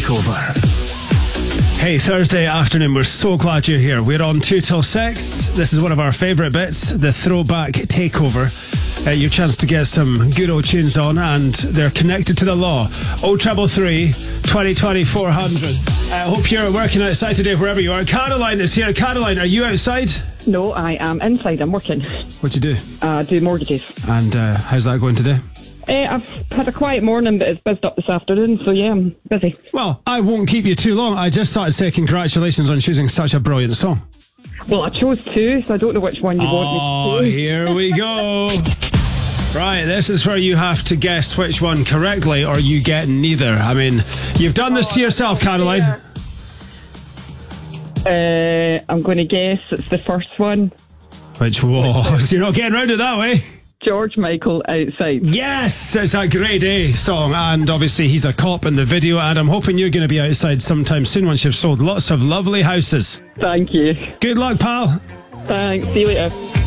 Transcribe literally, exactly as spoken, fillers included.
Takeover. Hey, Thursday afternoon, we're so glad you're here. We're on two till six. This is one of our favourite bits, the Throwback Takeover. Uh, your chance to get some good old tunes on, and they're connected to the law. oh treble three, twenty twenty, four hundred. I uh, hope you're working outside today, wherever you are. Caroline is here. Caroline, are you outside? No, I am inside. I'm working. What do you do? I uh, do mortgages. And uh, how's that going today? Uh, I've had a quiet morning, but it's buzzed up this afternoon, so yeah, I'm busy. Well, I won't keep you too long. I just thought I'd say congratulations on choosing such a brilliant song. Well, I chose two, so I don't know which one you oh, want me to Oh, here we go. Right, this is where you have to guess which one correctly, or you get neither. I mean, you've done this oh, to yourself, Caroline. Uh, I'm going to guess it's the first one. Which was? You're not getting round it that way. George Michael, Outside. Yes, it's a great A song, and obviously he's a cop in the video, and I'm hoping you're going to be outside sometime soon once you've sold lots of lovely houses. Thank you. Good luck, pal. Thanks, see you later.